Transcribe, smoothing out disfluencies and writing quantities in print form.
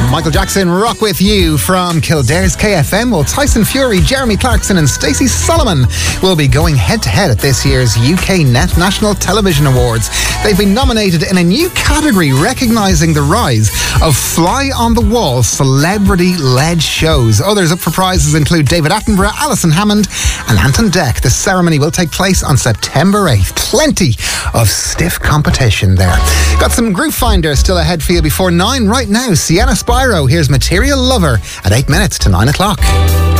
Michael Jackson, Rock With You from Kildare's KFM. Well, Tyson Fury, Jeremy Clarkson and Stacey Solomon will be going head-to-head at this year's UK Net National Television Awards. They've been nominated in a new category recognising the rise of fly-on-the-wall celebrity-led shows. Others up for prizes include David Attenborough, Alison Hammond and Anton Deck. The ceremony will take place on September 8th. Plenty of stiff competition there. Got some Group Finder still ahead for you before 9 right now. Sienna Spyro, here's Material Lover at 8 minutes to 9 o'clock.